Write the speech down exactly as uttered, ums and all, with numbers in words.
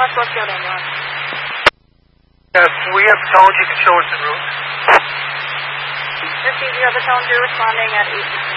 Northwestfield ambulance. Uh, we have tones. You can show us the route. Received, you have the tones. You're responding at eight.